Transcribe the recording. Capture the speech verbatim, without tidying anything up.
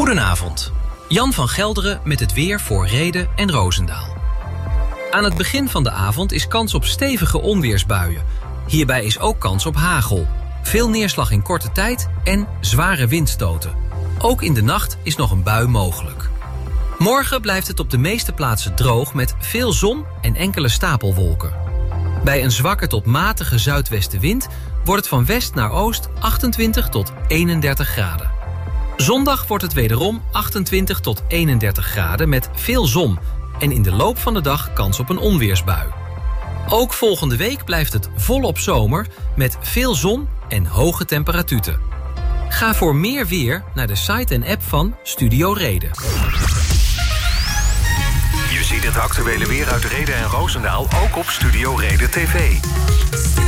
Goedenavond. Jan van Gelderen met het weer voor Rheden en Roosendaal. Aan het begin van de avond is kans op stevige onweersbuien. Hierbij is ook kans op hagel. Veel neerslag in korte tijd en zware windstoten. Ook in de nacht is nog een bui mogelijk. Morgen blijft het op de meeste plaatsen droog met veel zon en enkele stapelwolken. Bij een zwakke tot matige zuidwestenwind wordt het van west naar oost achtentwintig tot eenendertig graden. Zondag wordt het wederom achtentwintig tot eenendertig graden met veel zon en in de loop van de dag kans op een onweersbui. Ook volgende week blijft het volop zomer met veel zon en hoge temperaturen. Ga voor meer weer naar de site en app van Studio Reden. Je ziet het actuele weer uit Rheden en Roosendaal ook op Studio Reden T V.